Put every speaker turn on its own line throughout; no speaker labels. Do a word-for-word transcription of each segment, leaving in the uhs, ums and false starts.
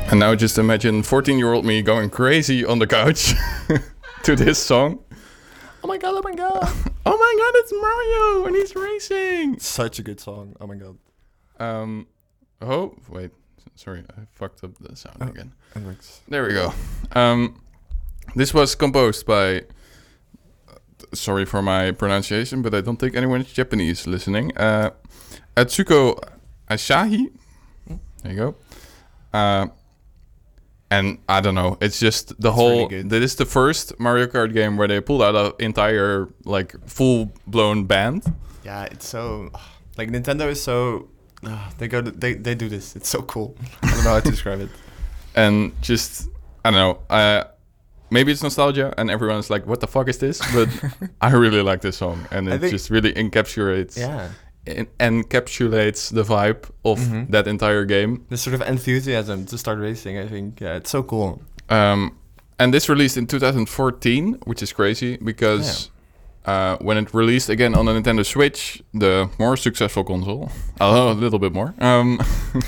And now just imagine fourteen-year-old me going crazy on the couch to this song.
Oh my god, oh my god.
Oh my god, it's Mario and he's racing.
Such a good song. Oh my god.
Um, oh, wait. Sorry, I fucked up the sound
oh,
again.
It works.
There we go. Um, this was composed by... Uh, sorry for my pronunciation, but I don't think anyone is Japanese listening. Uh, Atsuko Asahi. There you go. Uh, and I don't know. It's just the
it's
whole...
Really
this is the first Mario Kart game where they pulled out an entire, like, full-blown band.
Yeah, it's so... Like, Nintendo is so... Uh, they go. To, they they do this. It's so cool. I don't know how to describe it.
And just I don't know. Uh, maybe it's nostalgia, and everyone's like, "What the fuck is this?" But I really like this song, and it just really encapsulates.
Yeah.
En- encapsulates the vibe of mm-hmm. that entire game.
The sort of enthusiasm to start racing. I think. Yeah, it's so cool.
Um, and this released in two thousand fourteen, which is crazy because. Yeah. Uh, when it released again on the Nintendo Switch, the more successful console, a little bit more, um,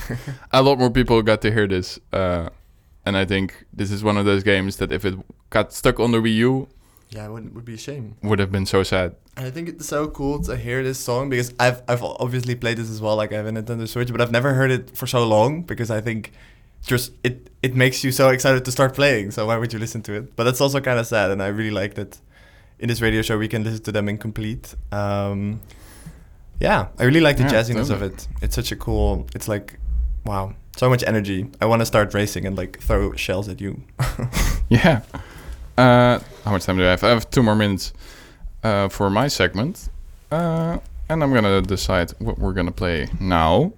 a lot more people got to hear this. Uh, and I think this is one of those games that if it got stuck on the Wii U,
yeah, it would, would be a shame.
Would have been so sad.
And I think it's so cool to hear this song because I've I've obviously played this as well. Like I have a Nintendo Switch, but I've never heard it for so long because I think just it it makes you so excited to start playing. So why would you listen to it? But that's also kind of sad, and I really like that. In this radio show, we can listen to them incomplete. Um, yeah, I really like the yeah, jazziness totally. of it. It's such a cool... It's like, wow, so much energy. I want to start racing and like throw shells at you.
Yeah. Uh, how much time do I have? I have two more minutes uh, for my segment. Uh, and I'm going to decide what we're going to play now.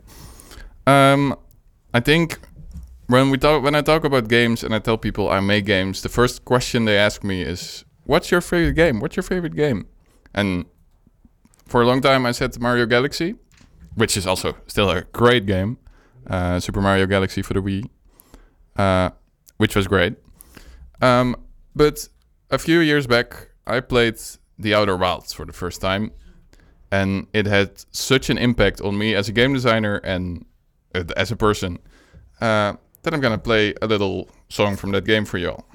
Um, I think when we talk, when I talk about games and I tell people I make games, the first question they ask me is... What's your favorite game? What's your favorite game? And for a long time, I said Mario Galaxy, which is also still a great game. Uh, Super Mario Galaxy for the Wii, uh, which was great. Um, but a few years back, I played The Outer Wilds for the first time. And it had such an impact on me as a game designer and uh, as a person uh, that I'm going to play a little song from that game for y'all.